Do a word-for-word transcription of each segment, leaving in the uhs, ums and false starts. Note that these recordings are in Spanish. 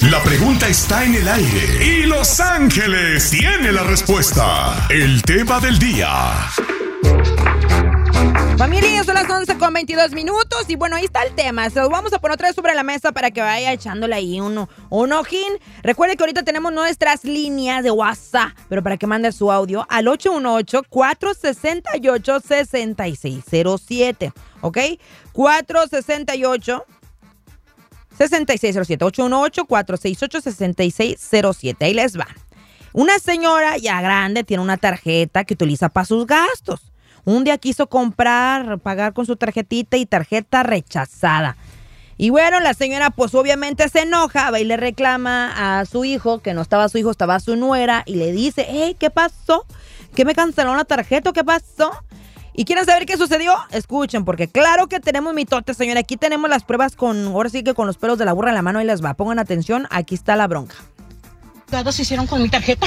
La pregunta está en el aire y Los Ángeles tiene la respuesta. El tema del día. Familia, son las once con veintidós minutos y bueno, ahí está el tema. Se los vamos a poner otra vez sobre la mesa para que vaya echándole ahí un, un ojín. Recuerde que ahorita tenemos nuestras líneas de WhatsApp, pero para que mande su audio al ocho uno ocho, cuatro seis ocho, seis seis cero siete, ¿ok? cuatro seis ocho, seis seis cero siete, ocho uno ocho, cuatro seis ocho, seis seis cero siete. Ahí les va. Una señora ya grande tiene una tarjeta que utiliza para sus gastos. Un día quiso comprar, pagar con su tarjetita y tarjeta rechazada. Y bueno, la señora pues obviamente se enoja, va y le reclama a su hijo, que no estaba su hijo, estaba su nuera, y le dice, hey, ¿qué pasó? ¿Qué me cancelaron la tarjeta? ¿Qué pasó? ¿Y quieren saber qué sucedió? Escuchen, porque claro que tenemos mitotes, señora. Aquí tenemos las pruebas con, ahora sí que con los pelos de la burra en la mano, y les va. Pongan atención, aquí está la bronca. ¿Qué se hicieron con mi tarjeta?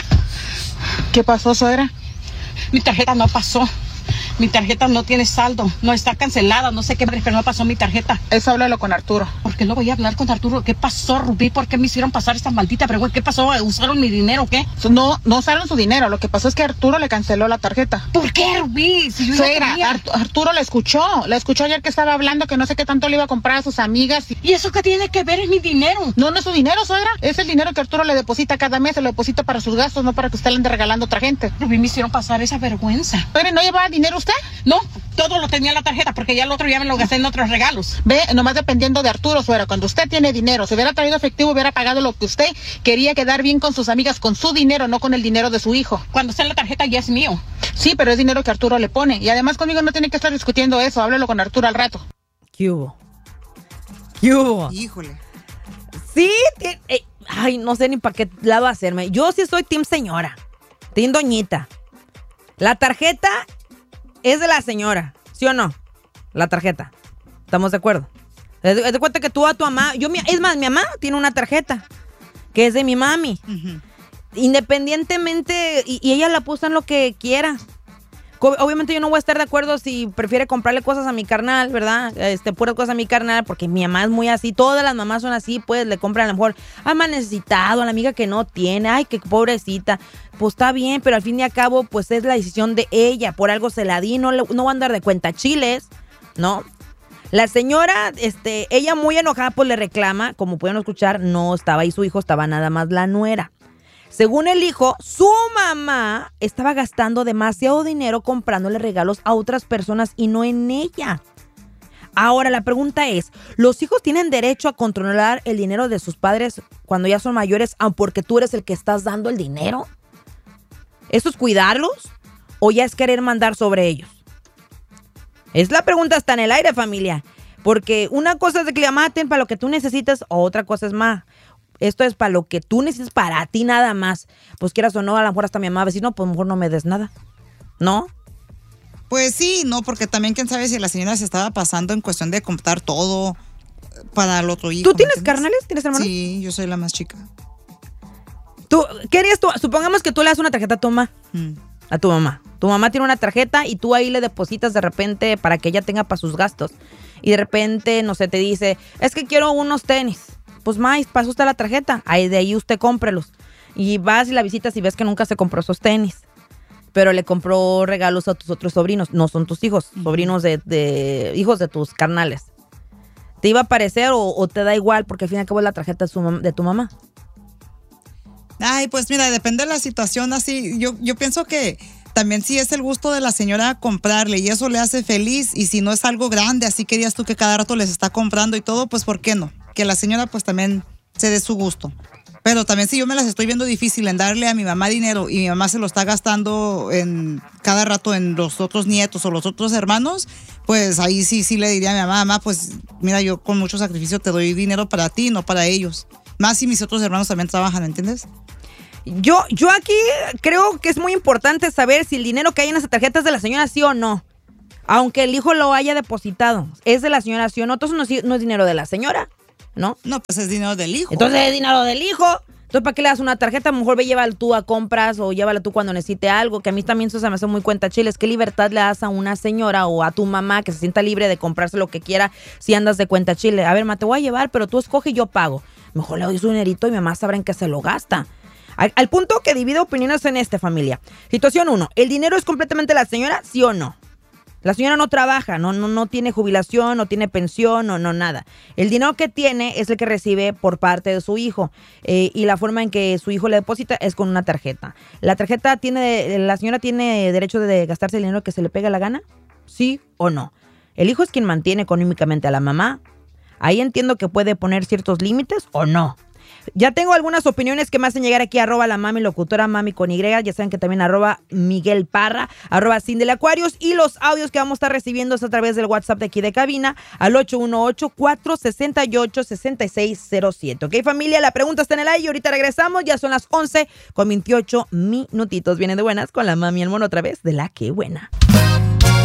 ¿Qué pasó, suegra? Mi tarjeta no pasó. Mi tarjeta no tiene saldo, no está cancelada, no sé qué, pero no pasó mi tarjeta. Eso háblalo con Arturo. ¿Por qué no voy a hablar con Arturo? ¿Qué pasó, Rubí? ¿Por qué me hicieron pasar esta maldita pregunta? ¿Qué pasó? ¿Usaron mi dinero o qué? No, no usaron su dinero, lo que pasó es que Arturo le canceló la tarjeta. ¿Por qué, Rubí? Si yo suegra, Ar- Arturo la escuchó, la escuchó ayer que estaba hablando que no sé qué tanto le iba a comprar a sus amigas. ¿Y eso qué tiene que ver? Es mi dinero. No, no es su dinero, suegra, es el dinero que Arturo le deposita cada mes, se lo deposita para sus gastos, no para que usted le ande regalando a otra gente. Rubí, me hicieron pasar esa vergüenza. Suegra, ¿no llevaba dinero usted? No, todo lo tenía en la tarjeta porque ya el otro ya me lo gasté en otros regalos. Ve, nomás dependiendo de Arturo, suegra, cuando usted tiene dinero, si hubiera traído efectivo, hubiera pagado lo que usted quería, quedar bien con sus amigas, con su dinero, no con el dinero de su hijo. Cuando está en la tarjeta ya es mío. Sí, pero es dinero que Arturo le pone. Y además conmigo no tiene que estar discutiendo eso, háblelo con Arturo al rato. ¿Qué hubo? ¿Qué hubo? Híjole. Sí, t- eh, ay, no sé ni para qué lado hacerme. Yo sí soy team señora, team doñita. La tarjeta es de la señora, ¿sí o no? La tarjeta. ¿Estamos de acuerdo? Haz de cuenta que tú a tu mamá, yo, es más, mi mamá tiene una tarjeta que es de mi mami. Uh-huh. Independientemente, y, y ella la puso en lo que quiera. Obviamente yo no voy a estar de acuerdo si prefiere comprarle cosas a mi carnal, ¿verdad? Este, puras cosas a mi carnal, porque mi mamá es muy así. Todas las mamás son así, pues le compran a lo mejor al más necesitado, a la amiga que no tiene, ay, qué pobrecita. Pues está bien, pero al fin y al cabo, pues es la decisión de ella. Por algo se la di, no, le, no va a andar de cuenta chiles, ¿no? La señora, este, ella muy enojada, pues le reclama, como pueden escuchar, no estaba ahí su hijo, estaba nada más la nuera. Según el hijo, su mamá estaba gastando demasiado dinero comprándole regalos a otras personas y no en ella. Ahora, la pregunta es, ¿los hijos tienen derecho a controlar el dinero de sus padres cuando ya son mayores, porque tú eres el que estás dando el dinero? ¿Eso es cuidarlos o ya es querer mandar sobre ellos? Es la pregunta, está en el aire, familia. Porque una cosa es de que le maten para lo que tú necesitas, o otra cosa es más. Esto es para lo que tú necesitas, para ti nada más. Pues quieras o no, a lo mejor hasta mi mamá va a decir, no, pues mejor no me des nada. ¿No? Pues sí, no, porque también quién sabe si la señora se estaba pasando en cuestión de comprar todo para el otro hijo. ¿Tú tienes carnales? ¿Tienes hermanos? Sí, yo soy la más chica. ¿Tú qué harías tú? Supongamos que tú le das una tarjeta a tu mamá. Hmm. A tu mamá. Tu mamá tiene una tarjeta y tú ahí le depositas de repente para que ella tenga para sus gastos. Y de repente, no sé, te dice, es que quiero unos tenis. Pues, más, pasa usted la tarjeta. Ahí de ahí usted cómprelos. Y vas y la visitas y ves que nunca se compró esos tenis. Pero le compró regalos a tus otros sobrinos. No son tus hijos, uh-huh. sobrinos de, de hijos de tus carnales. ¿Te iba a parecer o, o te da igual? Porque al fin y al cabo es la tarjeta de, su, de tu mamá. Ay, pues mira, depende de la situación. Así, yo, yo pienso que también si es el gusto de la señora comprarle y eso le hace feliz, y si no es algo grande, así querías tú que cada rato les está comprando y todo, pues ¿por qué no? Que la señora pues también se dé su gusto. Pero también si yo me las estoy viendo difícil en darle a mi mamá dinero y mi mamá se lo está gastando en cada rato en los otros nietos o los otros hermanos, pues ahí sí, sí le diría a mi mamá, mamá, pues mira, yo con mucho sacrificio te doy dinero para ti, no para ellos. Más si mis otros hermanos también trabajan, ¿entiendes? Yo, yo aquí creo que es muy importante saber si el dinero que hay en esa tarjeta es de la señora, sí o no. Aunque el hijo lo haya depositado, es de la señora, sí o no. Entonces no es, no es dinero de la señora, ¿no? No, pues es dinero del hijo. Entonces es dinero del hijo. Entonces, ¿para qué le das una tarjeta? A lo mejor ve, llévala tú a compras o llévala tú cuando necesite algo, que a mí también eso se me hace muy cuenta chiles. ¿Qué libertad le das a una señora o a tu mamá que se sienta libre de comprarse lo que quiera si andas de cuenta chile? A ver, ma, te voy a llevar, pero tú escoge y yo pago. Mejor le doy su dinerito y mi mamá sabrá en qué se lo gasta. Al, al punto que divide opiniones en esta familia. Situación uno. ¿El dinero es completamente de la señora? ¿Sí o no? La señora no trabaja, no, no, no tiene jubilación, no tiene pensión, no, no nada. El dinero que tiene es el que recibe por parte de su hijo. Eh, y la forma en que su hijo le deposita es con una tarjeta. ¿La tarjeta tiene, la señora tiene derecho de gastarse el dinero que se le pega la gana? ¿Sí o no? ¿El hijo es quien mantiene económicamente a la mamá? Ahí entiendo que puede poner ciertos límites o no. Ya tengo algunas opiniones que me hacen llegar aquí, arroba la mami locutora, mami con Y, ya saben que también arroba Miguel Parra, arroba Cindy Acuarios, y los audios que vamos a estar recibiendo es a través del WhatsApp de aquí de cabina, al ocho uno ocho, cuatro seis ocho, seis seis cero siete. Ok, familia, la pregunta está en el aire y ahorita regresamos, ya son las once con veintiocho minutitos. Vienen de buenas con la mami el mono otra vez de La Que Buena.